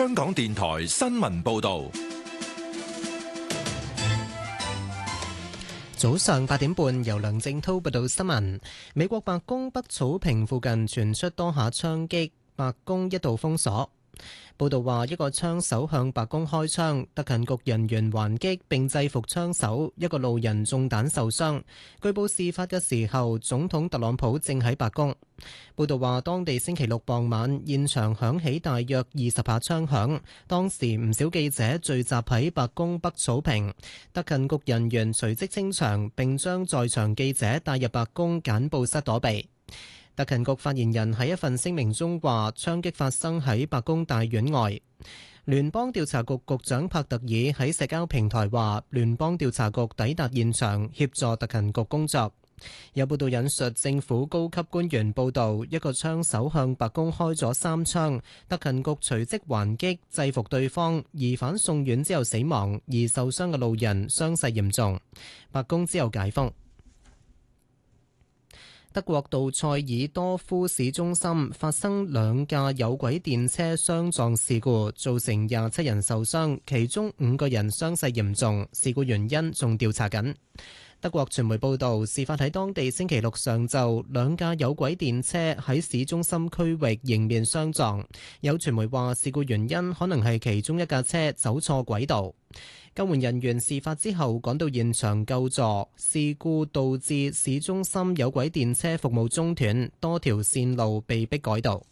香港電台新聞報道。 早上8點半，由梁正滔報道新聞。美國白宮北草坪附近傳出多下槍擊，白宮一度封鎖。報道話，一個槍手向白宮開槍，特勤局人員還擊並制服槍手，一個路人中彈受傷。據報事發嘅時候，總統特朗普正喺白宮。報道話，當地星期六傍晚現場響起大約20下槍響，當時唔少記者聚集喺白宮北草坪，特勤局人員隨即清場並將在場記者帶入白宮簡報室躲避。特勤局發言人喺一份聲明中話，槍擊發生喺白宮大院外。聯邦調查局局長帕特爾喺社交平台話，聯邦調查局抵達現場協助特勤局工作。有報道引述政府高級官員報道，一個槍手向白宮開咗3槍，特勤局隨即還擊制服對方，疑犯送院之後死亡，而受傷嘅路人傷勢嚴重。白宮之後解封。德國杜塞爾多夫市中心發生2架有軌電車相撞事故，造成27人受傷，其中5個人傷勢嚴重，事故原因仲調查緊。德國傳媒報道，事發喺當地星期六上晝，2架有軌電車喺市中心區域迎面相撞。有傳媒話，事故原因可能係其中一架車走錯軌道。救援人員事發之後趕到現場救助，事故導致市中心有軌電車服務中斷，多條線路被迫改道。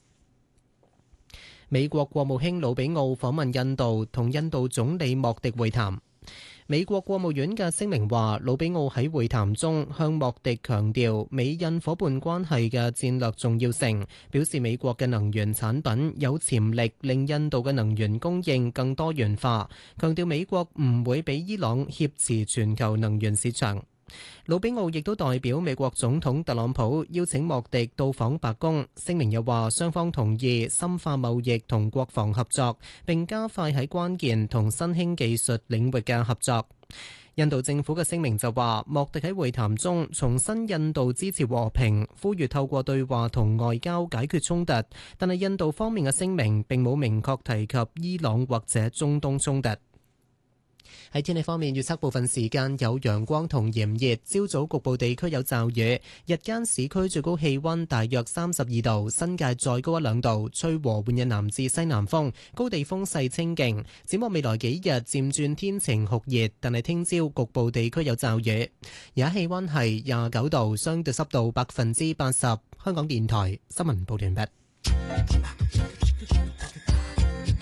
美國國務卿魯比奧訪問印度，同印度總理莫迪會談。美國國務院嘅聲明話，魯比奧喺會談中向莫迪強調美印夥伴關係嘅戰略重要性，表示美國嘅能源產品有潛力令印度嘅能源供應更多元化，強調美國唔會俾伊朗挾持全球能源市場。魯比奧亦都代表美國總統特朗普邀請莫迪到訪白宮，聲明又話雙方同意深化貿易同國防合作，並加快喺關鍵同新興技術領域嘅合作。印度政府嘅聲明就話，莫迪喺會談中重申印度支持和平，呼籲透過對話同外交解決衝突，但係印度方面嘅聲明並冇明確提及伊朗或者中東衝突。喺天氣方面，預測部分時間有陽光同炎熱，朝早局部地區有驟雨，日間市區最高氣溫大約32度，新界再高1-2度，吹和緩嘅南至西南風，高地風勢清勁。展望未來幾日漸轉天晴酷熱，但係聽朝局部地區有驟雨。而家氣溫係29度，相對濕度80%。香港電台新聞報道完畢。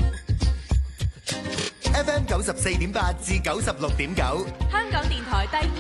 FM 94.8至96.9， 香港電台第